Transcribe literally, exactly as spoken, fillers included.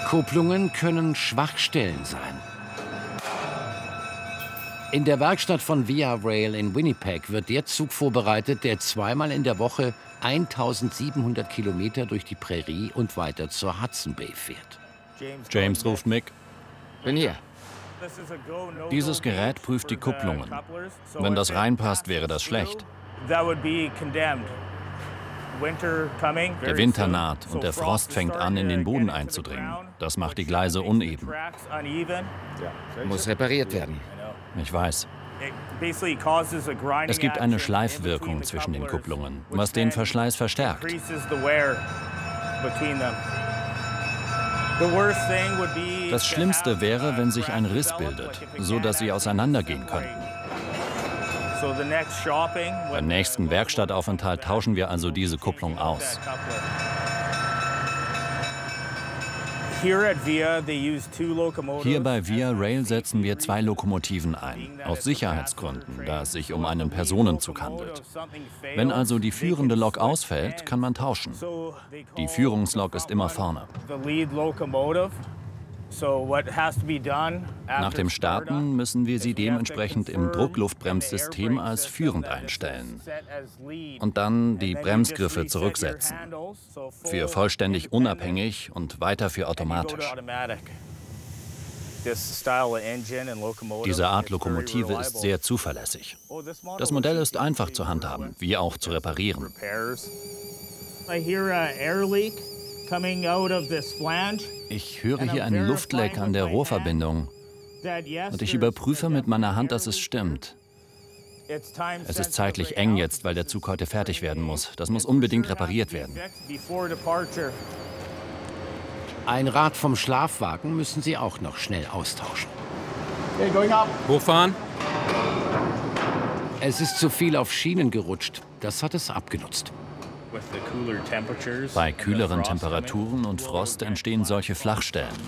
Kupplungen können Schwachstellen sein. In der Werkstatt von Via Rail in Winnipeg wird der Zug vorbereitet, der zweimal in der Woche eintausendsiebenhundert Kilometer durch die Prärie und weiter zur Hudson Bay fährt. James ruft Mick. Bin hier. Dieses Gerät prüft die Kupplungen. Wenn das reinpasst, wäre das schlecht. Der Winter naht und der Frost fängt an, in den Boden einzudringen. Das macht die Gleise uneben. Muss repariert werden. Ich weiß. Es gibt eine Schleifwirkung zwischen den Kupplungen, was den Verschleiß verstärkt. Das Schlimmste wäre, wenn sich ein Riss bildet, so dass sie auseinandergehen könnten. Beim nächsten Werkstattaufenthalt tauschen wir also diese Kupplung aus. Hier bei Via Rail setzen wir zwei Lokomotiven ein, aus Sicherheitsgründen, da es sich um einen Personenzug handelt. Wenn also die führende Lok ausfällt, kann man tauschen. Die Führungslok ist immer vorne. Nach dem Starten müssen wir sie dementsprechend im Druckluftbremssystem als führend einstellen und dann die Bremsgriffe zurücksetzen, für vollständig unabhängig und weiter für automatisch. Diese Art Lokomotive ist sehr zuverlässig. Das Modell ist einfach zu handhaben, wie auch zu reparieren. Ich höre hier ein Luftleck an der Rohrverbindung und ich überprüfe mit meiner Hand, dass es stimmt. Es ist zeitlich eng jetzt, weil der Zug heute fertig werden muss. Das muss unbedingt repariert werden. Ein Rad vom Schlafwagen müssen Sie auch noch schnell austauschen. Hochfahren. Es ist zu viel auf Schienen gerutscht. Das hat es abgenutzt. Bei kühleren Temperaturen und Frost entstehen solche Flachstellen.